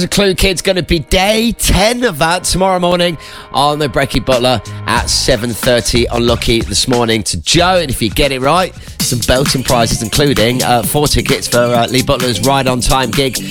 The Clue Kids going to be day 10 of that tomorrow morning on the Brecky Butler at 7:30 on Lucky this morning to Joe. And if you get it right, some belting prizes, including 4 tickets for Lee Butler's Ride on Time gig